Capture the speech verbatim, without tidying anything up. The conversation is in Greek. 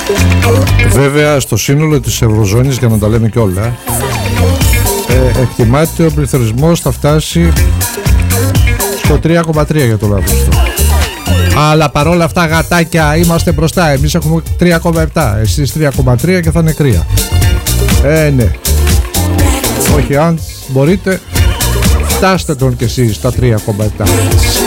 Βέβαια στο σύνολο της Ευρωζώνης, για να τα λέμε και όλα, ε, εκτιμάται ο πληθωρισμός θα φτάσει στο τρία κόμμα τρία για τον Αύγουστο. Αλλά παρόλα αυτά, γατάκια, είμαστε μπροστά. Εμείς έχουμε τρία κόμμα επτά, εσείς τρία κόμμα τρία και θα είναι κρύα. Ε, ναι. Όχι, αν μπορείτε, φτάστε τον κι εσείς στα τρία κόμμα επτά.